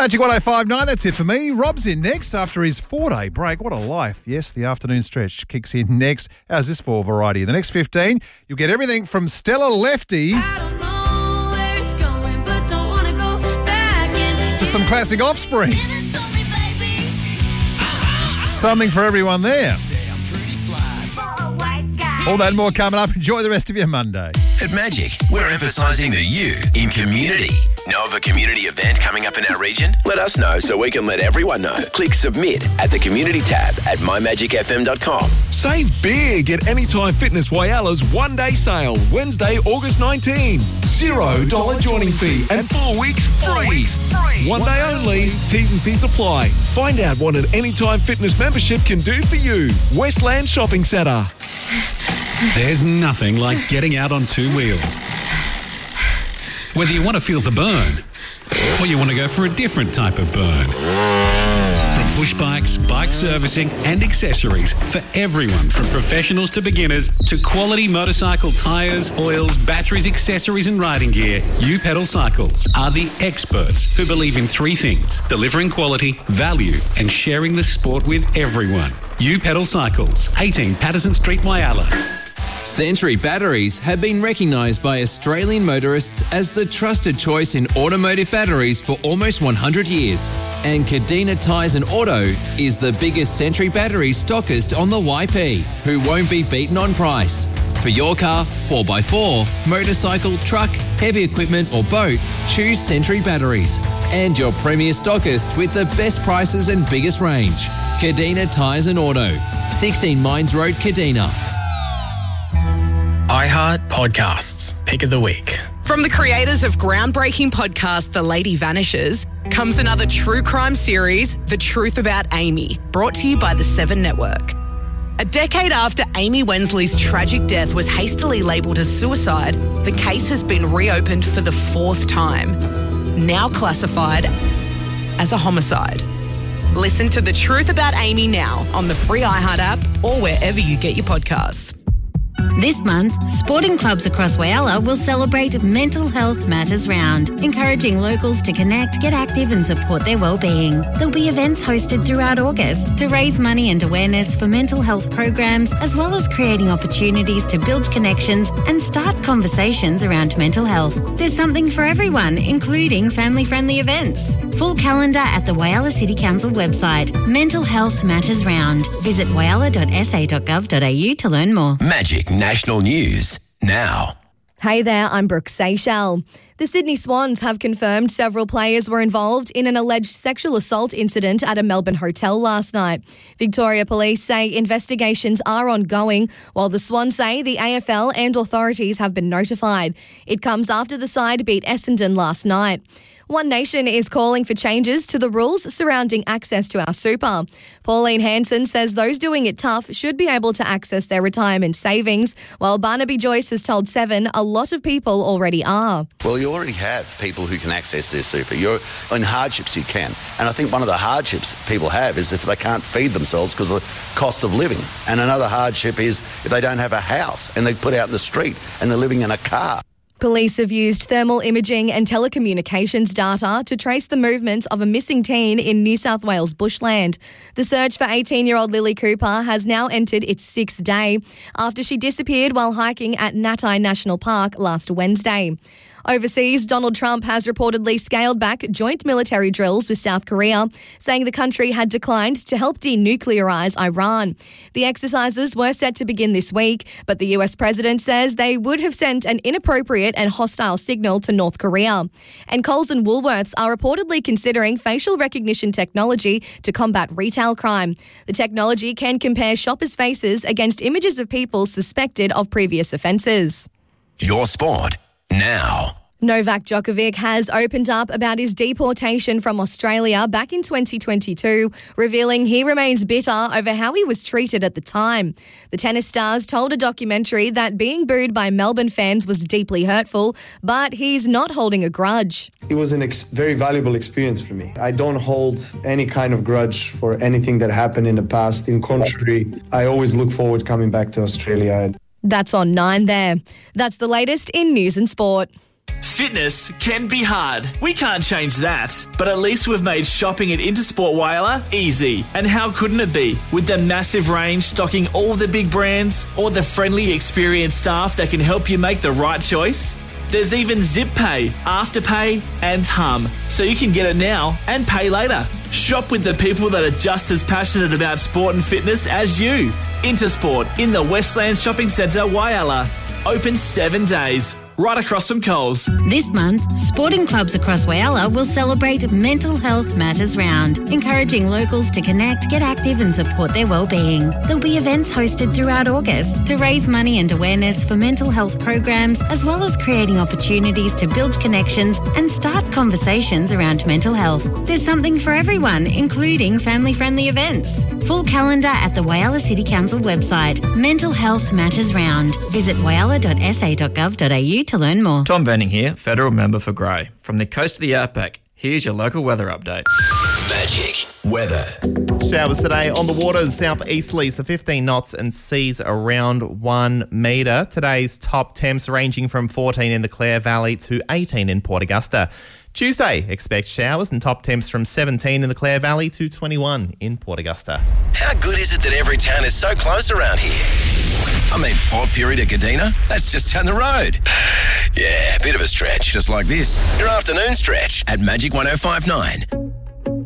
Magic 105.9, that's it for me. Rob's in next after his 4-day break. What a life. Yes, the afternoon stretch kicks in next. How's this for variety? The next 15, you'll get everything from Stella Lefty to some classic Offspring. Something for everyone there. All that and more coming up. Enjoy the rest of your Monday. At Magic, we're emphasising the you in community. Know of a community event coming up in our region? Let us know so we can let everyone know. Click submit at the community tab at mymagicfm.com. Save big at Anytime Fitness Whyala's one-day sale, Wednesday, August 19. $0 joining fee and 4 weeks free. One day only, T's and C's apply. Find out what an Anytime Fitness membership can do for you. Westland Shopping Centre. There's nothing like getting out on two wheels. Whether you want to feel the burn or you want to go for a different type of burn. From push bikes, bike servicing and accessories for everyone from professionals to beginners to quality motorcycle tyres, oils, batteries, accessories and riding gear, U Pedal Cycles are the experts who believe in three things: delivering quality, value and sharing the sport with everyone. U Pedal Cycles, 18 Patterson Street, Whyalla. Century Batteries have been recognised by Australian motorists as the trusted choice in automotive batteries for almost 100 years. And Kadena Tyres and Auto is the biggest Century Batteries stockist on the YP, who won't be beaten on price. For your car, 4x4, motorcycle, truck, heavy equipment or boat, choose Century Batteries. And your premier stockist with the best prices and biggest range. Kadena Tyres and Auto, 16 Mines Road, Kadena. iHeart Podcasts, Pick of the Week. From the creators of groundbreaking podcast The Lady Vanishes comes another true crime series, The Truth About Amy, brought to you by the Seven Network. A decade after Amy Wensley's tragic death was hastily labelled as suicide, the case has been reopened for the fourth time, now classified as a homicide. Listen to The Truth About Amy now on the free iHeart app or wherever you get your podcasts. This month, sporting clubs across Whyalla will celebrate Mental Health Matters Round, encouraging locals to connect, get active and support their well-being. There'll be events hosted throughout August to raise money and awareness for mental health programs, as well as creating opportunities to build connections and start conversations around mental health. There's something for everyone, including family-friendly events. Full calendar at the Whyalla City Council website. Mental Health Matters Round. Visit whyalla.sa.gov.au to learn more. Magic National News now. Hey there, I'm Brooke Seychelles. The Sydney Swans have confirmed several players were involved in an alleged sexual assault incident at a Melbourne hotel last night. Victoria Police say investigations are ongoing, while the Swans say the AFL and authorities have been notified. It comes after the side beat Essendon last night. One Nation is calling for changes to the rules surrounding access to our super. Pauline Hanson says those doing it tough should be able to access their retirement savings, while Barnaby Joyce has told Seven a lot of people already are. Well, you already have people who can access their super. You're in hardships, you can. And I think one of the hardships people have is if they can't feed themselves because of the cost of living. And another hardship is if they don't have a house and they put out in the street and they're living in a car. Police have used thermal imaging and telecommunications data to trace the movements of a missing teen in New South Wales bushland. The search for 18-year-old Lily Cooper has now entered its sixth day after she disappeared while hiking at Natai National Park last Wednesday. Overseas, Donald Trump has reportedly scaled back joint military drills with South Korea, saying the country had declined to help denuclearise Iran. The exercises were set to begin this week, but the US president says they would have sent an inappropriate and hostile signal to North Korea. And Coles and Woolworths are reportedly considering facial recognition technology to combat retail crime. The technology can compare shoppers' faces against images of people suspected of previous offences. Your sport now. Novak Djokovic has opened up about his deportation from Australia back in 2022, revealing he remains bitter over how he was treated at the time. The tennis stars told a documentary that being booed by Melbourne fans was deeply hurtful, but he's not holding a grudge. It was a very valuable experience for me. I don't hold any kind of grudge for anything that happened in the past. In contrary, I always look forward coming back to Australia. That's on 9 there. That's the latest in news and sport. Fitness can be hard. We can't change that. But at least we've made shopping at Intersport Whyalla easy. And how couldn't it be? With the massive range stocking all the big brands, or the friendly, experienced staff that can help you make the right choice. There's even Zip Pay, Afterpay and Hum, so you can get it now and pay later. Shop with the people that are just as passionate about sport and fitness as you. Intersport in the Westland Shopping Centre, Whyalla. Open 7 days. Right across from Coles. This month, sporting clubs across Whyalla will celebrate Mental Health Matters Round, encouraging locals to connect, get active and support their well-being. There'll be events hosted throughout August to raise money and awareness for mental health programs, as well as creating opportunities to build connections and start conversations around mental health. There's something for everyone, including family-friendly events. Full calendar at the Whyalla City Council website. Mental Health Matters Round. Visit whyalla.sa.gov.au to learn more. Tom Venning here, Federal Member for Grey. From the coast to the outback, here's your local weather update. Magic weather. Showers today on the waters, southeasterly, so 15 knots and seas around 1 metre. Today's top temps ranging from 14 in the Clare Valley to 18 in Port Augusta. Tuesday, expect showers and top temps from 17 in the Clare Valley to 21 in Port Augusta. How good is it that every town is so close around here? I mean, Port Pirie to Kadina, that's just down the road. Yeah, a bit of a stretch, just like this. Your afternoon stretch at Magic 105.9.